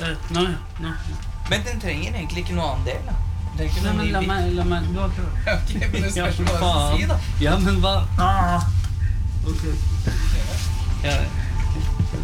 Nå. Men den trenger egentlig ikke noe annen del, da. Den trenger ikke Nei, noe men la meg du har prøvd. Ok, men det spørs hva du skal si, da. Ja, men hva? Ok. Ja,